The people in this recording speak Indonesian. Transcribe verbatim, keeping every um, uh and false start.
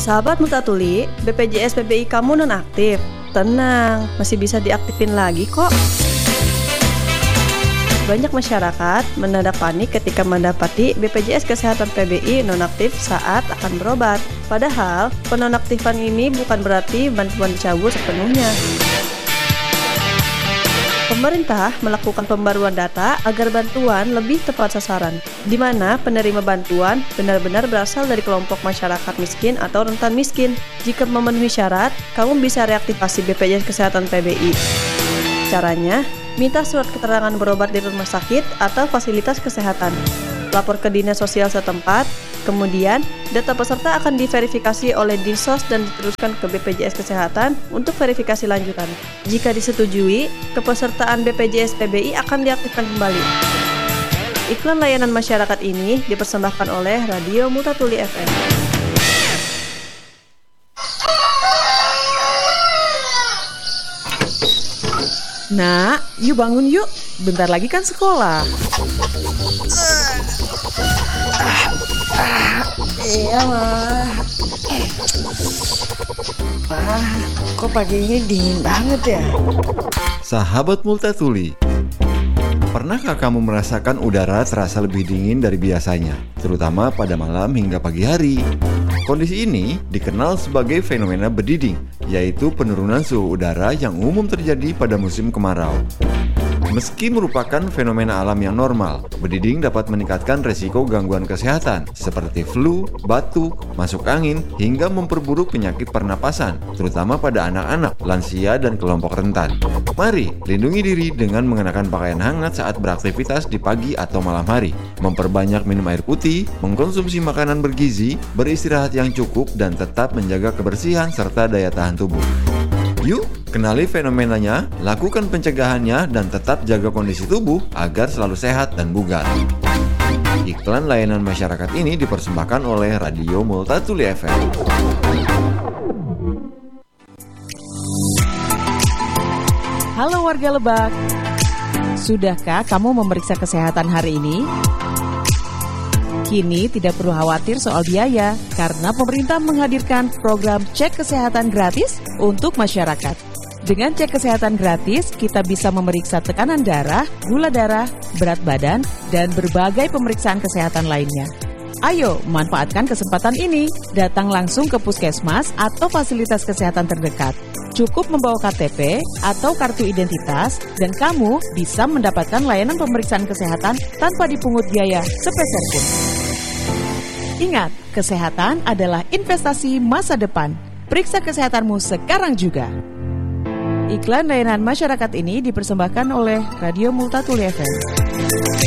Sahabat Multatuli, B P J S P B I kamu nonaktif. Tenang, masih bisa diaktifin lagi kok. Banyak masyarakat mendadak panik ketika mendapati B P J S Kesehatan P B I nonaktif saat akan berobat. Padahal, penonaktifan ini bukan berarti bantuan dicabut sepenuhnya. Pemerintah melakukan pembaruan data agar bantuan lebih tepat sasaran, di mana penerima bantuan benar-benar berasal dari kelompok masyarakat miskin atau rentan miskin. Jika memenuhi syarat, kamu bisa reaktivasi B P J S Kesehatan P B I. Caranya, minta surat keterangan berobat di rumah sakit atau fasilitas kesehatan. Lapor ke dinas sosial setempat, kemudian data peserta akan diverifikasi oleh Dinsos dan diteruskan ke B P J S Kesehatan untuk verifikasi lanjutan. Jika disetujui, kepesertaan B P J S P B I akan diaktifkan kembali. Iklan layanan masyarakat ini dipersembahkan oleh Radio Multatuli F M. Nak, yuk bangun yuk. Bentar lagi kan sekolah. Iya, mah. Ah, kok pagi ini dingin banget ya? Sahabat Multatuli, pernahkah kamu merasakan udara terasa lebih dingin dari biasanya, terutama pada malam hingga pagi hari? Kondisi ini dikenal sebagai fenomena bediding, yaitu penurunan suhu udara yang umum terjadi pada musim kemarau. Meski merupakan fenomena alam yang normal, bediding dapat meningkatkan resiko gangguan kesehatan seperti flu, batuk, masuk angin, hingga memperburuk penyakit pernapasan, terutama pada anak-anak, lansia, dan kelompok rentan. Mari lindungi diri dengan mengenakan pakaian hangat saat beraktivitas di pagi atau malam hari, memperbanyak minum air putih, mengkonsumsi makanan bergizi, beristirahat yang cukup, dan tetap menjaga kebersihan serta daya tahan tubuh. Yuk, kenali fenomenanya, lakukan pencegahannya, dan tetap jaga kondisi tubuh agar selalu sehat dan bugar. Iklan layanan masyarakat ini dipersembahkan oleh Radio Multatuli F M. Halo warga Lebak. Sudahkah kamu memeriksa kesehatan hari ini? Kini tidak perlu khawatir soal biaya, karena pemerintah menghadirkan program cek kesehatan gratis untuk masyarakat. Dengan cek kesehatan gratis, kita bisa memeriksa tekanan darah, gula darah, berat badan, dan berbagai pemeriksaan kesehatan lainnya. Ayo, manfaatkan kesempatan ini. Datang langsung ke puskesmas atau fasilitas kesehatan terdekat. Cukup membawa K T P atau kartu identitas, dan kamu bisa mendapatkan layanan pemeriksaan kesehatan tanpa dipungut biaya sepeser pun. Ingat, kesehatan adalah investasi masa depan. Periksa kesehatanmu sekarang juga. Iklan layanan masyarakat ini dipersembahkan oleh Radio Multatuli F M.